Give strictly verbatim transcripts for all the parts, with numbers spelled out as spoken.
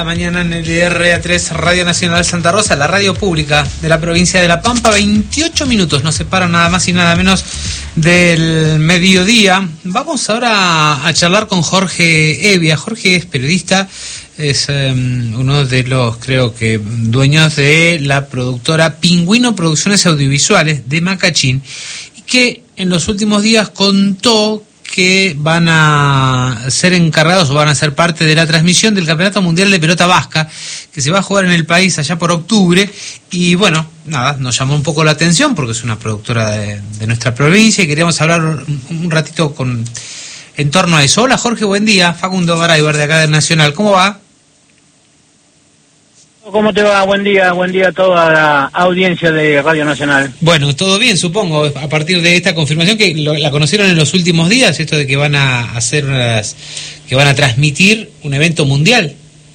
Mañana en el R A tres Radio Nacional Santa Rosa, la radio pública de la provincia de La Pampa. Veintiocho minutos nos separan nada más y nada menos del mediodía. Vamos ahora a charlar con Jorge Evia. Jorge es periodista, es um, uno de los, creo que, dueños de la productora Pingüino Producciones Audiovisuales de Macachín, y que en los últimos días contó que van a ser encargados o van a ser parte de la transmisión del Campeonato Mundial de Pelota Vasca, que se va a jugar en el país allá por octubre. Y bueno, nada, nos llamó un poco la atención porque es una productora de, de nuestra provincia y queríamos hablar un, un ratito con en torno a eso. Hola Jorge, buen día. Facundo Garaybar de acá del Nacional, ¿cómo va? ¿Cómo te va? Buen día, buen día a toda la audiencia de Radio Nacional. Bueno, todo bien, supongo, a partir de esta confirmación que lo, la conocieron en los últimos días, esto de que van a hacer, unas, que van a transmitir un evento mundial.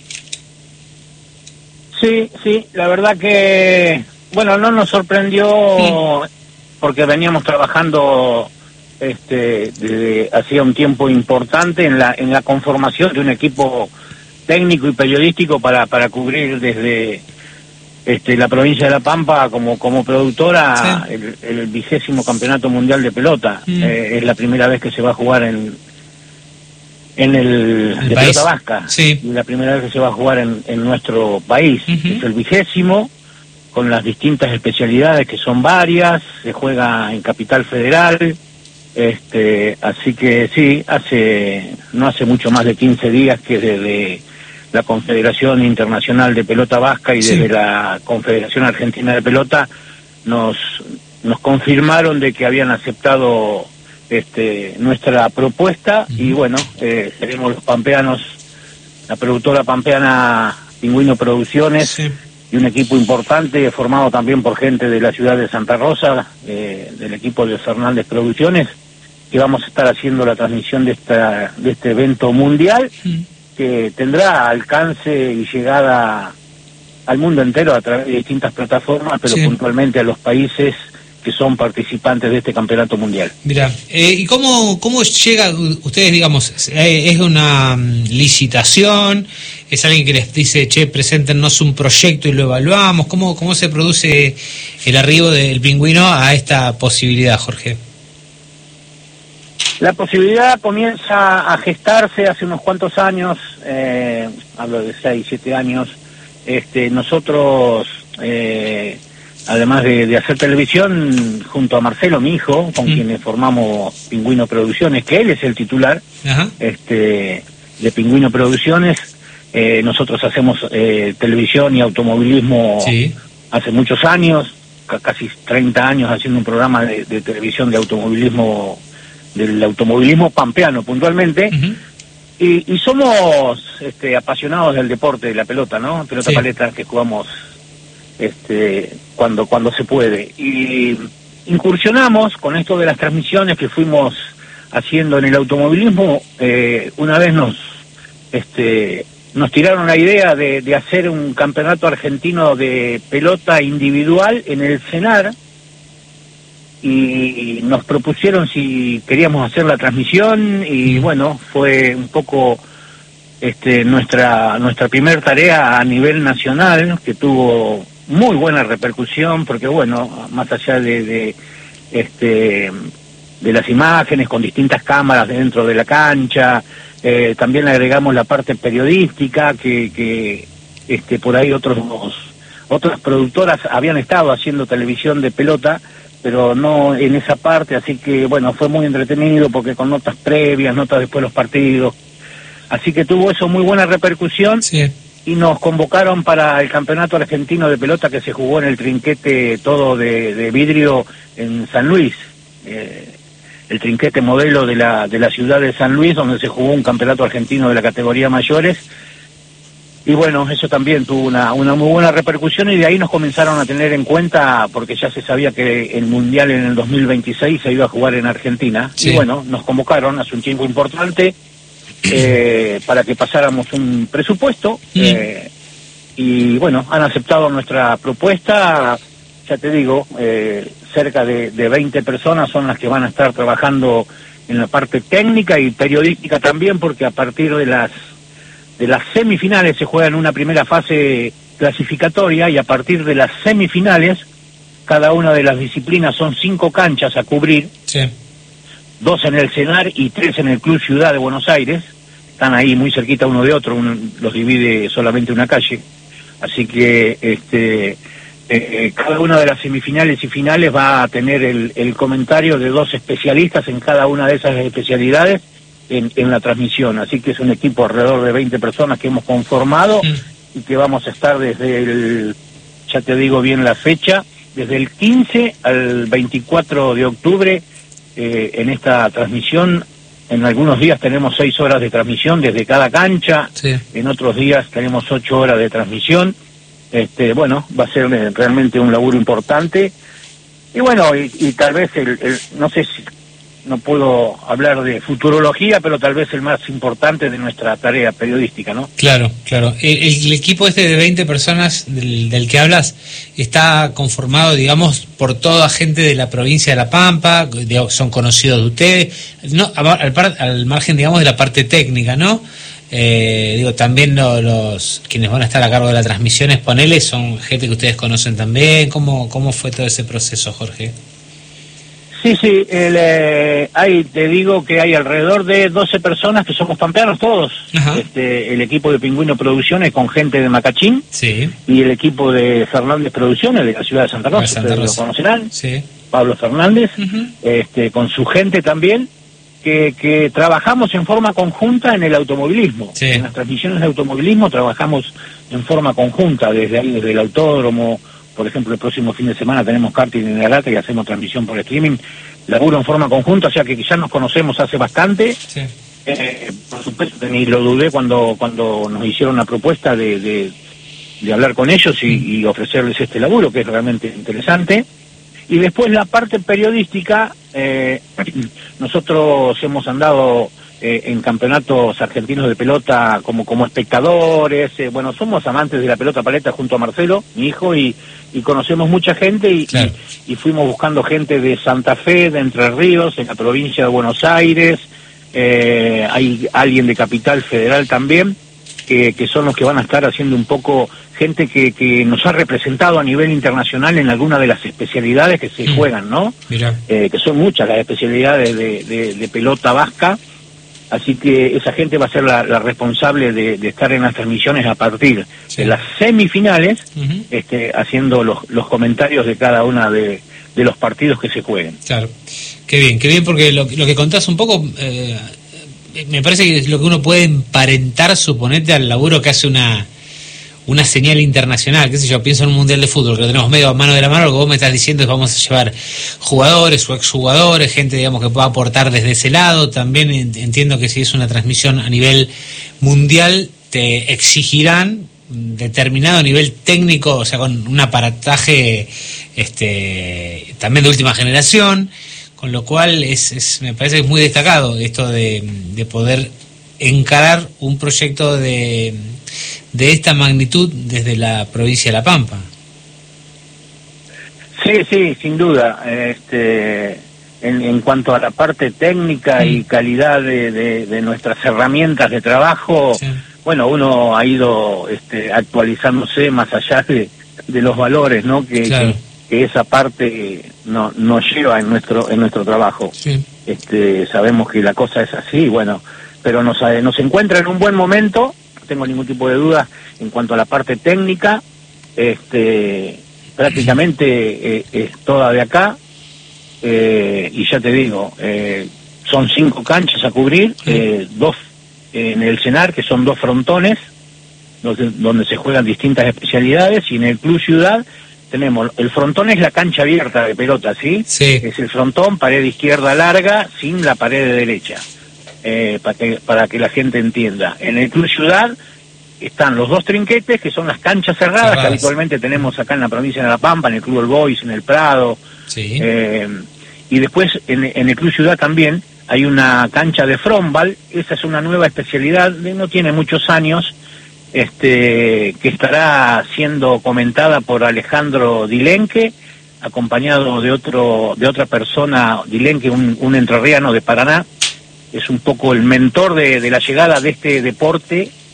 Sí, sí, la verdad que, bueno, no nos sorprendió sí. porque veníamos trabajando este desde hacía un tiempo importante en la en la conformación de un equipo técnico y periodístico para para cubrir desde este la provincia de La Pampa como como productora sí. el, el vigésimo campeonato mundial de pelota. Mm. Eh, es la primera vez que se va a jugar en en el, el de país. Pelota vasca sí. y la primera vez que se va a jugar en, en nuestro país. Uh-huh. Es el vigésimo, con las distintas especialidades que son varias. Se juega en Capital Federal. Este, así que sí, hace no hace mucho más de quince días que desde la Confederación Internacional de Pelota Vasca y desde sí. la Confederación Argentina de Pelota nos nos confirmaron de que habían aceptado este nuestra propuesta. Uh-huh. Y bueno, eh, seremos los pampeanos, la productora pampeana Pingüino Producciones, sí. y un equipo importante formado también por gente de la ciudad de Santa Rosa, eh, del equipo de Fernández Producciones, que vamos a estar haciendo la transmisión de esta de este evento mundial, mm. que tendrá alcance y llegada al mundo entero a través de distintas plataformas, pero sí. puntualmente a los países que son participantes de este campeonato mundial. Mira, eh, ¿y cómo cómo llega ustedes, digamos, eh, es una um, licitación, es alguien que les dice, che, preséntenos un proyecto y lo evaluamos? ¿Cómo cómo se produce el arribo del Pingüino a esta posibilidad, Jorge? La posibilidad comienza a gestarse hace unos cuantos años, eh, hablo de seis, siete años. Este, nosotros, eh, además de, de hacer televisión, junto a Marcelo, mi hijo, con mm. quienes formamos Pingüino Producciones, que él es el titular Ajá. este de Pingüino Producciones, eh, nosotros hacemos eh, televisión y automovilismo sí. hace muchos años, c- casi treinta años haciendo un programa de, de televisión de automovilismo, del automovilismo pampeano puntualmente, uh-huh. y, y somos este, apasionados del deporte de la pelota, ¿no? Pelota sí. paleta, que jugamos este cuando cuando se puede. Y incursionamos con esto de las transmisiones que fuimos haciendo en el automovilismo. Eh, una vez nos este nos tiraron la idea de, de hacer un campeonato argentino de pelota individual en el CENAR, y nos propusieron si queríamos hacer la transmisión, y bueno, fue un poco este nuestra nuestra primer tarea a nivel nacional, que tuvo muy buena repercusión, porque bueno, más allá de, de este de las imágenes con distintas cámaras dentro de la cancha, eh, también le agregamos la parte periodística, que, que este por ahí otros otras productoras habían estado haciendo televisión de pelota, pero no en esa parte, así que bueno, fue muy entretenido porque con notas previas, notas después de los partidos, así que tuvo eso muy buena repercusión. Sí. Y nos convocaron para el campeonato argentino de pelota que se jugó en el trinquete todo de, de vidrio en San Luis, eh, el trinquete modelo de la de la ciudad de San Luis, donde se jugó un campeonato argentino de la categoría mayores. Y bueno, eso también tuvo una, una muy buena repercusión, y de ahí nos comenzaron a tener en cuenta, porque ya se sabía que el Mundial en el dos mil veintiséis se iba a jugar en Argentina. Sí. Y bueno, nos convocaron hace un tiempo importante eh, para que pasáramos un presupuesto. Sí. Eh, y bueno, han aceptado nuestra propuesta. Ya te digo, eh, cerca de, de veinte personas son las que van a estar trabajando en la parte técnica y periodística también, porque a partir de las de las semifinales se juega en una primera fase clasificatoria, y a partir de las semifinales, cada una de las disciplinas son cinco canchas a cubrir, sí. dos en el CENAR y tres en el Club Ciudad de Buenos Aires. Están ahí muy cerquita uno de otro, uno, los divide solamente una calle. Así que este eh, cada una de las semifinales y finales va a tener el, el comentario de dos especialistas en cada una de esas especialidades en, en la transmisión. Así que es un equipo alrededor de veinte personas que hemos conformado mm. y que vamos a estar desde el, ya te digo bien la fecha, desde el quince al veinticuatro de octubre eh, en esta transmisión. En algunos días tenemos seis horas de transmisión desde cada cancha, sí. En otros días tenemos ocho horas de transmisión. Este, bueno, va a ser realmente un laburo importante. Y bueno, y, y tal vez, el, el, no sé si, no puedo hablar de futurología, pero tal vez el más importante de nuestra tarea periodística, ¿no? Claro, claro. El, el equipo este de veinte personas del, del que hablas está conformado, digamos, por toda gente de la provincia de La Pampa, digamos, son conocidos de ustedes, no, al, al margen, digamos, de la parte técnica, ¿no? Eh, digo, también lo, los quienes van a estar a cargo de las transmisiones, ponele, son gente que ustedes conocen también. ¿Cómo, cómo fue todo ese proceso, Jorge? Sí, sí, el, eh, hay, te digo que hay alrededor de doce personas que somos pampeanos todos. Este, el equipo de Pingüino Producciones con gente de Macachín, sí. Y el equipo de Fernández Producciones de la ciudad de Santa Rosa, Santa Rosa. Ustedes lo conocerán, sí. Pablo Fernández, uh-huh. este, con su gente también, que, que trabajamos en forma conjunta en el automovilismo. Sí. En las transmisiones de automovilismo trabajamos en forma conjunta, desde ahí, desde el autódromo. Por ejemplo, el próximo fin de semana tenemos karting en la lata y hacemos transmisión por streaming. Laburo en forma conjunta, o sea que ya nos conocemos hace bastante. Sí. Eh, por supuesto, ni lo dudé cuando cuando nos hicieron la propuesta de, de, de hablar con ellos y, y ofrecerles este laburo, que es realmente interesante. Y después la parte periodística, eh, nosotros hemos andado eh, en campeonatos argentinos de pelota como como espectadores, eh, bueno, somos amantes de la pelota paleta junto a Marcelo, mi hijo, y, y conocemos mucha gente y, claro. y, y fuimos buscando gente de Santa Fe, de Entre Ríos, en la provincia de Buenos Aires, eh, hay alguien de Capital Federal también, que, que son los que van a estar haciendo un poco, gente que, que nos ha representado a nivel internacional en alguna de las especialidades que se mm. juegan, ¿no? Mira. Eh, que son muchas las especialidades de, de, de pelota vasca. Así que esa gente va a ser la, la responsable de, de estar en las transmisiones a partir sí. de las semifinales, uh-huh. este, haciendo los, los comentarios de cada una de, de los partidos que se jueguen. Claro, qué bien, qué bien, porque lo, lo que contás un poco, eh, me parece que es lo que uno puede emparentar, suponete, al laburo que hace una una señal internacional, qué sé yo, pienso en un mundial de fútbol, que lo tenemos medio a mano de la mano, lo que vos me estás diciendo es que vamos a llevar jugadores o exjugadores, gente, digamos, que pueda aportar desde ese lado. También entiendo que si es una transmisión a nivel mundial, te exigirán determinado nivel técnico, o sea, con un aparataje este también de última generación, con lo cual es, es me parece que es muy destacado esto de, de poder encarar un proyecto de de esta magnitud desde la provincia de La Pampa. Sí, sí, sin duda. Este, en, en cuanto a la parte técnica sí. y calidad de, de, de nuestras herramientas de trabajo, sí. bueno, uno ha ido este, actualizándose más allá de, de los valores, ¿no? Que, claro. que, que esa parte no, nos lleva en nuestro en nuestro trabajo. Sí. Este, sabemos que la cosa es así, bueno, pero nos, nos encuentra en un buen momento. Tengo ningún tipo de duda en cuanto a la parte técnica, este prácticamente eh, es toda de acá, eh, y ya te digo, eh, son cinco canchas a cubrir, eh, dos en el CENAR, que son dos frontones, donde, donde se juegan distintas especialidades, y en el Club Ciudad tenemos, el frontón es la cancha abierta de pelota, ¿sí? Sí. Es el frontón, pared izquierda larga, sin la pared de derecha. Eh, para, que, para que la gente entienda. En el Club Ciudad están los dos trinquetes, que son las canchas cerradas, cerradas. que habitualmente tenemos acá en la provincia de La Pampa, en el Club El Boys, en el Prado. Sí. Eh, y después en, en el Club Ciudad también hay una cancha de frontball. Esa es una nueva especialidad, no tiene muchos años, este que estará siendo comentada por Alejandro Dilenque, acompañado de otro de otra persona, Dilenque, un, un entrerriano de Paraná. Es un poco el mentor de, de la llegada de este deporte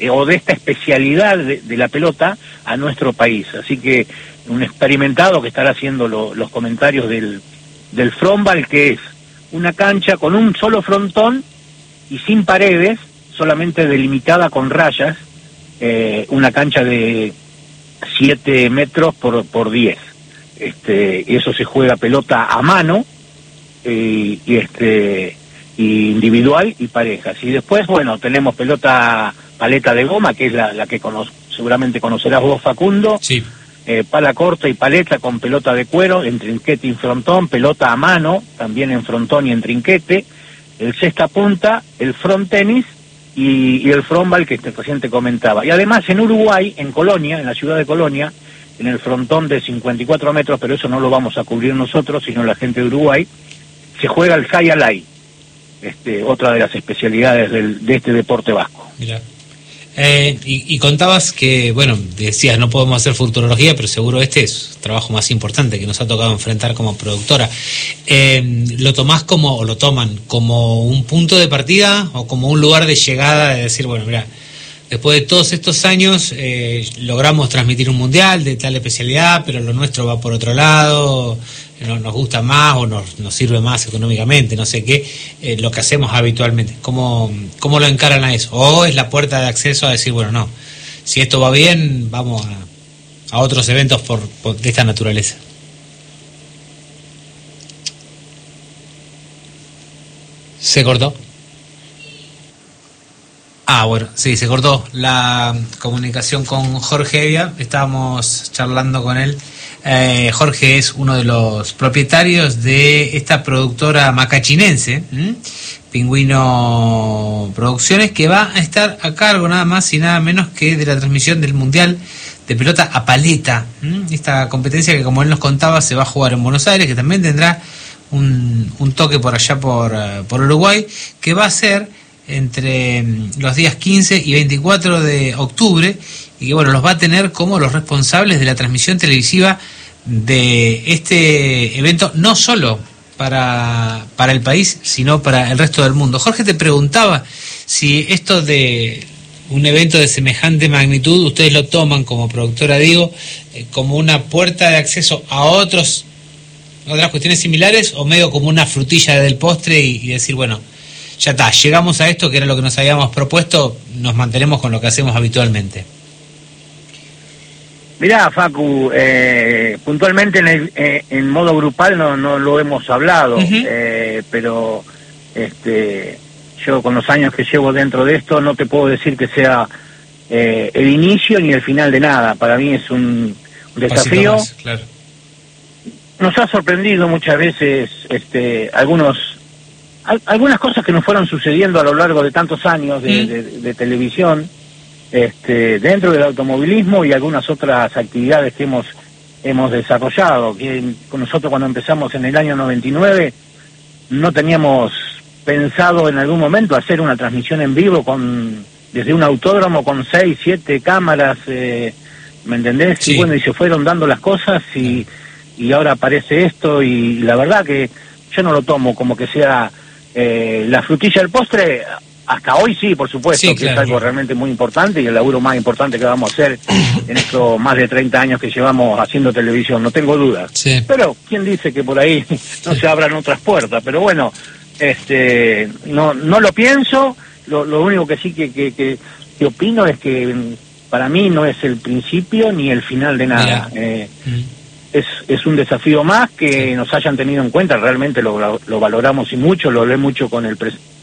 eh, o de esta especialidad de, de la pelota a nuestro país. Así que un experimentado que estará haciendo lo, los comentarios del, del frontball, que es una cancha con un solo frontón y sin paredes, solamente delimitada con rayas, eh, una cancha de siete metros por, por diez. Este, y eso se juega pelota a mano, eh, y este y individual y parejas. Y después, bueno, tenemos pelota paleta de goma, que es la, la que cono seguramente conocerás vos, Facundo. Sí. Eh, pala corta y paleta con pelota de cuero en trinquete y frontón, pelota a mano, también en frontón y en trinquete, el cesta punta, el front tenis y, y el frontball que este paciente comentaba. Y además en Uruguay, en Colonia, en la ciudad de Colonia, en el frontón de cincuenta y cuatro metros, pero eso no lo vamos a cubrir nosotros, sino la gente de Uruguay, se juega el high alay, este, otra de las especialidades del, de este deporte vasco. Mirá. Eh, y, y contabas que, bueno, decías, no podemos hacer futurología, pero seguro este es el trabajo más importante que nos ha tocado enfrentar como productora. Eh, ¿Lo tomás como, o lo toman, como un punto de partida o como un lugar de llegada de decir, bueno, mira, después de todos estos años eh, logramos transmitir un mundial de tal especialidad, pero lo nuestro va por otro lado, no, nos gusta más o nos, nos sirve más económicamente, no sé qué, eh, lo que hacemos habitualmente? ¿Cómo, ¿Cómo lo encaran a eso? ¿O es la puerta de acceso a decir, bueno, no, si esto va bien, vamos a, a otros eventos por, por, de esta naturaleza? ¿Se cortó? Ah, bueno, sí, se cortó la comunicación con Jorge Evia, estábamos charlando con él. Eh, Jorge es uno de los propietarios de esta productora macachinense, ¿m? Pingüino Producciones, que va a estar a cargo nada más y nada menos que de la transmisión del Mundial de Pelota a Paleta, ¿m? Esta competencia que, como él nos contaba, se va a jugar en Buenos Aires, que también tendrá un, un toque por allá por, uh, por Uruguay, que va a ser entre los días quince y veinticuatro de octubre, y que, bueno, los va a tener como los responsables de la transmisión televisiva de este evento, no solo para, para el país, sino para el resto del mundo. Jorge, te preguntaba si esto de un evento de semejante magnitud, ustedes lo toman como productora, digo, eh, como una puerta de acceso a otros otras cuestiones similares, o medio como una frutilla del postre y, y decir, bueno, ya está, llegamos a esto que era lo que nos habíamos propuesto, nos mantenemos con lo que hacemos habitualmente. Mirá, Facu, eh, puntualmente en, el, eh, en modo grupal no, no lo hemos hablado, uh-huh. eh, pero este, yo con los años que llevo dentro de esto no te puedo decir que sea eh, el inicio ni el final de nada. Para mí es un, un desafío. Más, claro. Nos ha sorprendido muchas veces este, algunos al, algunas cosas que nos fueron sucediendo a lo largo de tantos años de, uh-huh. de, de, de televisión. Este, dentro del automovilismo y algunas otras actividades que hemos hemos desarrollado, que nosotros cuando empezamos en el año noventa y nueve no teníamos pensado en algún momento hacer una transmisión en vivo con desde un autódromo con seis, siete cámaras, eh, ¿me entendés? Sí. Y bueno, y se fueron dando las cosas y, y ahora aparece esto, y la verdad que yo no lo tomo como que sea eh, la frutilla del postre. Hasta hoy sí, por supuesto, sí, que claro, es algo realmente muy importante y el laburo más importante que vamos a hacer en estos más de treinta años que llevamos haciendo televisión, no tengo dudas. Sí. Pero, ¿quién dice que por ahí no se abran otras puertas? Pero bueno, este no no lo pienso, lo, lo único que sí que, que, que, que opino es que para mí no es el principio ni el final de nada. Eh, mm. es, es un desafío más que sí. nos hayan tenido en cuenta, realmente lo, lo valoramos y mucho, lo hablé mucho con el presidente.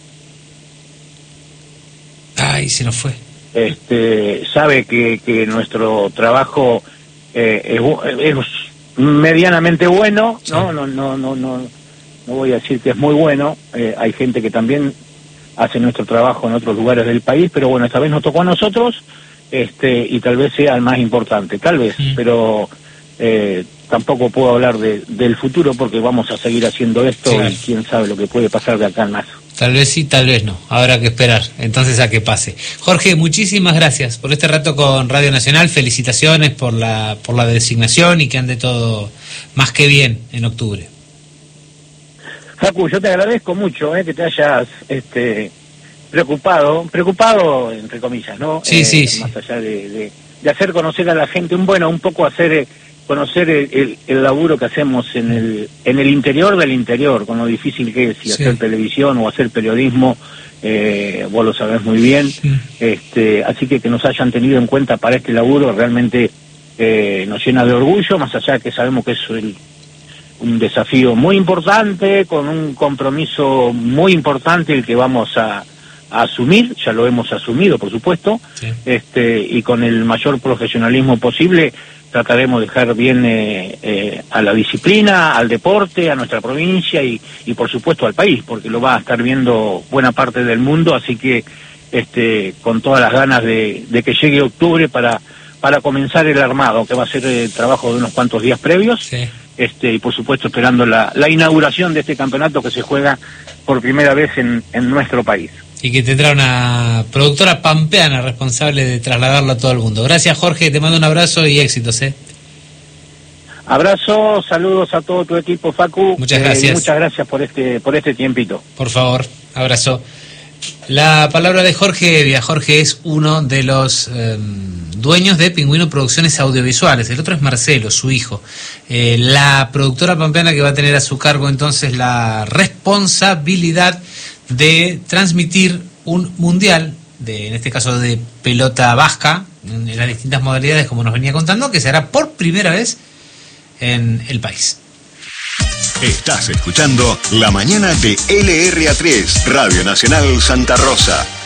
Ay, se nos fue. Este, sabe que, que nuestro trabajo eh, es, es medianamente bueno, sí. ¿no? No, no, no, no, no voy a decir que es muy bueno. Eh, hay gente que también hace nuestro trabajo en otros lugares del país, pero bueno, esta vez nos tocó a nosotros, este, y tal vez sea el más importante, tal vez, sí. pero eh, tampoco puedo hablar de, del futuro porque vamos a seguir haciendo esto, sí. y quién sabe lo que puede pasar de acá en más. Tal vez sí, tal vez no. Habrá que esperar entonces a que pase. Jorge, muchísimas gracias por este rato con Radio Nacional. Felicitaciones por la por la designación y que ande todo más que bien en octubre. Facu, yo te agradezco mucho eh, que te hayas este preocupado, preocupado entre comillas, ¿no? Sí, eh, sí, sí. Más allá de, de, de hacer conocer a la gente, un bueno, un poco hacer eh, conocer el, el, el laburo que hacemos en el en el interior del interior, con lo difícil que es, y Sí. hacer televisión o hacer periodismo, eh, vos lo sabés muy bien. Sí. Este, así que que nos hayan tenido en cuenta para este laburo realmente eh, nos llena de orgullo, más allá de que sabemos que es el, un desafío muy importante, con un compromiso muy importante el que vamos a, a asumir, ya lo hemos asumido por supuesto, Sí. este, y con el mayor profesionalismo posible trataremos de dejar bien eh, eh, a la disciplina, al deporte, a nuestra provincia y, y por supuesto al país, porque lo va a estar viendo buena parte del mundo, así que este, con todas las ganas de, de que llegue octubre para, para comenzar el armado, que va a ser el trabajo de unos cuantos días previos. Sí. Este, y por supuesto esperando la, la inauguración de este campeonato que se juega por primera vez en, en nuestro país. Y que tendrá una productora pampeana responsable de trasladarlo a todo el mundo. Gracias, Jorge, te mando un abrazo y éxitos, ¿eh? Abrazo, saludos a todo tu equipo, Facu. Muchas eh, gracias. y muchas gracias por este, por este tiempito. Por favor, abrazo. La palabra de Jorge Evia. Jorge es uno de los eh, dueños de Pingüino Producciones Audiovisuales. El otro es Marcelo, su hijo. Eh, la productora pampeana que va a tener a su cargo entonces la responsabilidad de transmitir un mundial, de, en este caso de pelota vasca, en las distintas modalidades como nos venía contando, que se hará por primera vez en el país. Estás escuchando La Mañana de L R A tres, Radio Nacional Santa Rosa.